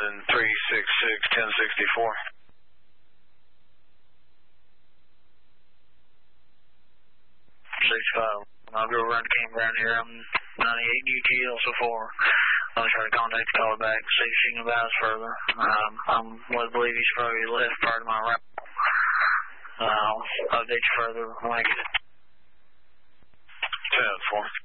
London 366 1064. 65. I'll go around the campground here. I'm 98 UTL so far. I'll try to contact the caller back, see if she can advise further. I'm led to believe he's probably left part of my route. I'll update you further when I get it. 10-4.